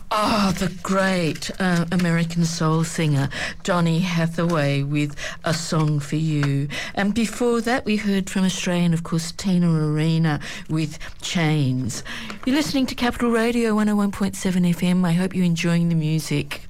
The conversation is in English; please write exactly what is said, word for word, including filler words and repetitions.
Oh, the great uh, American soul singer Donny Hathaway with A Song for You. And before that, we heard from Australian, of course, Tina Arena with Chains. You're listening to Capital Radio one oh one point seven F M. I hope you're enjoying the music.